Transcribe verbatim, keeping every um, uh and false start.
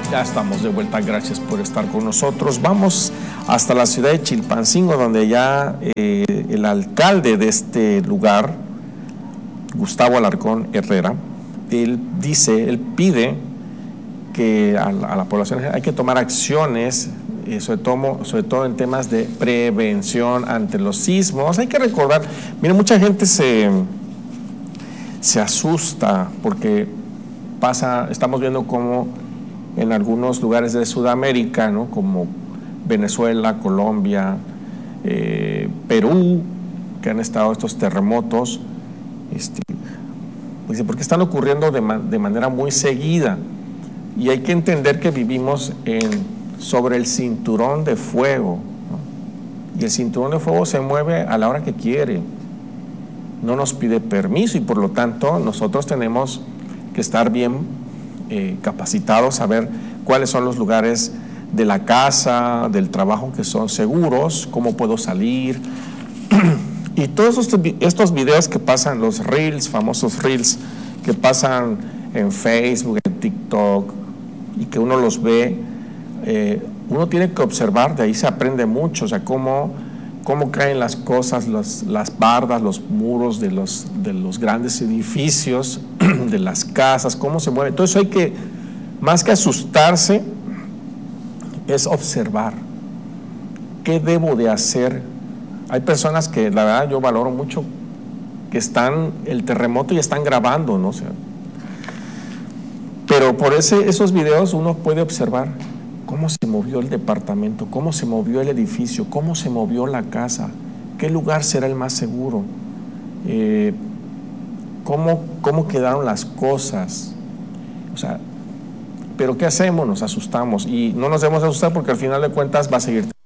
Ya estamos de vuelta, gracias por estar con nosotros. Vamos hasta la ciudad de Chilpancingo, donde ya eh, el alcalde de este lugar, Gustavo Alarcón Herrera, él dice, él pide que a la, a la población hay que tomar acciones, eh, sobre, todo, sobre todo en temas de prevención ante los sismos. Hay que recordar, miren, mucha gente se, se asusta porque pasa, estamos viendo cómo en algunos lugares de Sudamérica, ¿no?, como Venezuela, Colombia, eh, Perú, que han estado estos terremotos, este, dice, porque están ocurriendo de, man, de manera muy seguida, y hay que entender que vivimos en, sobre el cinturón de fuego, ¿no? Y el cinturón de fuego se mueve a la hora que quiere, no nos pide permiso, y por lo tanto nosotros tenemos que estar bien Eh, capacitados, saber cuáles son los lugares de la casa, del trabajo que son seguros, cómo puedo salir. Y todos estos, estos videos que pasan, los reels, famosos reels, que pasan en Facebook, en TikTok, y que uno los ve, eh, uno tiene que observar, de ahí se aprende mucho, o sea, cómo, cómo caen las cosas, los, las bardas, los muros de los, de los grandes edificios, de las casas, cómo se mueve. Todo eso hay que, más que asustarse, es observar qué debo de hacer. Hay personas que la verdad yo valoro mucho, que están, el terremoto y están grabando, ¿no? O sea, pero por ese, esos videos uno puede observar cómo se movió el departamento, cómo se movió el edificio, cómo se movió la casa, qué lugar será el más seguro, eh, cómo, cómo quedaron las cosas. O sea, pero ¿qué hacemos? Nos asustamos, y no nos debemos asustar porque al final de cuentas va a seguir